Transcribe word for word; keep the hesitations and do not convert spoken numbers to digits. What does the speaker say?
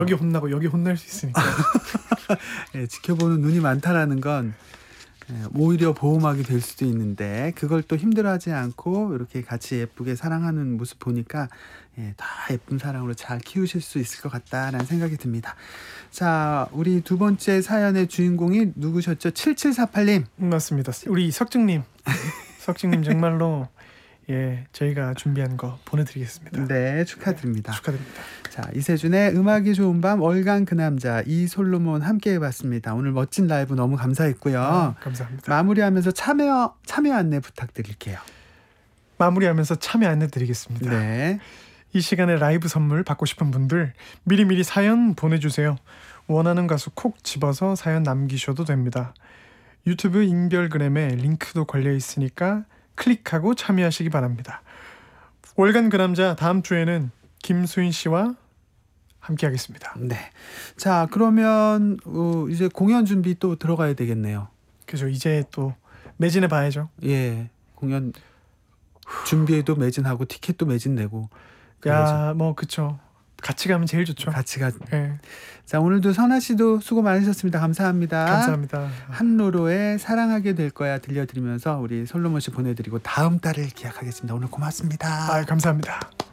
여기 혼나고 여기 혼날 수 있으니까. 예, 지켜보는 눈이 많다라는 건 예, 오히려 보호막이 될 수도 있는데 그걸 또 힘들어하지 않고 이렇게 같이 예쁘게 사랑하는 모습 보니까 예, 더 예쁜 사랑으로 잘 키우실 수 있을 것 같다라는 생각이 듭니다. 자, 우리 두 번째 사연의 주인공이 누구셨죠? 칠칠사팔 님. 맞습니다. 우리 석증님. 석증님 정말로 예, 저희가 준비한 거 보내드리겠습니다. 네, 축하드립니다. 네, 축하드립니다. 자, 이세준의 음악이 좋은 밤, 월간 그 남자, 이솔로몬 함께 해봤습니다. 오늘 멋진 라이브 너무 감사했고요. 아, 감사합니다. 마무리하면서 참여 참여 안내 부탁드릴게요. 마무리하면서 참여 안내 드리겠습니다. 네. 이 시간에 라이브 선물 받고 싶은 분들 미리미리 사연 보내주세요. 원하는 가수 콕 집어서 사연 남기셔도 됩니다. 유튜브 인별그램에 링크도 걸려 있으니까 클릭하고 참여하시기 바랍니다. 월간 그 남자 다음 주에는 김수인 씨와 함께 하겠습니다. 네. 자, 그러면 어, 이제 공연 준비 또 들어가야 되겠네요. 그죠. 이제 또 매진해 봐야죠. 예. 공연 준비에도 매진하고 티켓도 매진내고. 야, 뭐 그쵸. 같이 가면 제일 좋죠. 같이 가. 네. 자, 오늘도 선아 씨도 수고 많으셨습니다. 감사합니다. 감사합니다. 한로로의 사랑하게 될 거야 들려드리면서 우리 솔로몬 씨 보내드리고 다음 달을 기약하겠습니다. 오늘 고맙습니다. 아, 감사합니다.